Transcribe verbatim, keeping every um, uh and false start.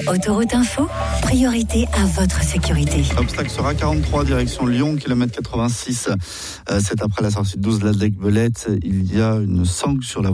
Autoroute Info, priorité à votre sécurité. L'obstacle sera quarante-trois, direction Lyon, kilomètre quatre-vingt-six. Euh, c'est après la sortie de douze de la Belette. Il y a une sangle sur la voie.